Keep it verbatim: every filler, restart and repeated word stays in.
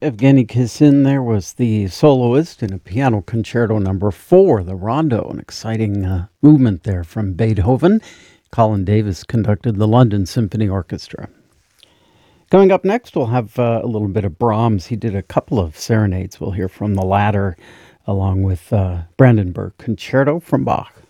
Evgeny Kissin there was the soloist in a piano concerto number four, the Rondo, an exciting uh, movement there from Beethoven. Colin Davis conducted the London Symphony Orchestra. Coming up next, we'll have uh, a little bit of Brahms. He did a couple of serenades. We'll hear from the latter, along with uh, Brandenburg Concerto from Bach.